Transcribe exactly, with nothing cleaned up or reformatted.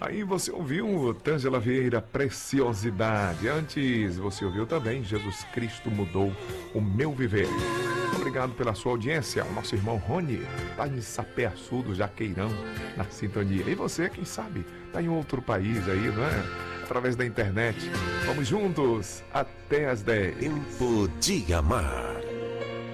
Aí você ouviu o Tângela Vieira, Preciosidade. Antes você ouviu também Jesus Cristo Mudou o Meu Viver. Obrigado pela sua audiência. O nosso irmão Rony está em Sapé-Açu do Jaqueirão, na sintonia. E você, quem sabe, está em outro país aí, não é? Através da internet. Vamos juntos até as dez. Tempo de Amar.